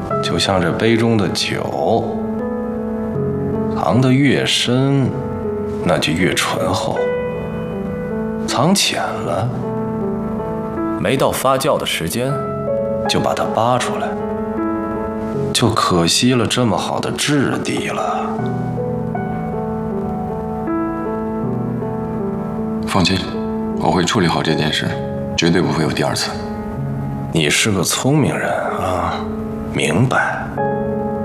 就像这杯中的酒，藏得越深，那就越醇厚；藏浅了，没到发酵的时间，就把它扒出来，就可惜了这么好的质地了。 放心，我会处理好这件事，绝对不会有第二次。 你是个聪明人啊，明白。